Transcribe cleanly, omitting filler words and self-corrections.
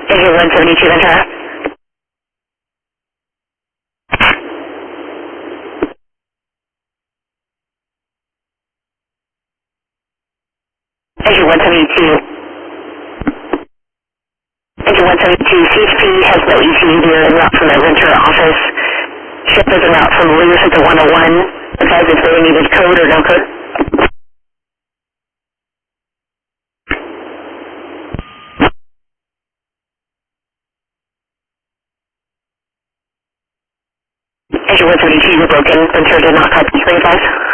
Azure 172 Ventura. Azure 172. Azure 172, CHP has no ETA there en route from the Ventura office. Ship is en route from Lewis at the 101. Advise if they needed code or no code. Azure 172, you're broken. Ventura did not copy. Please advise.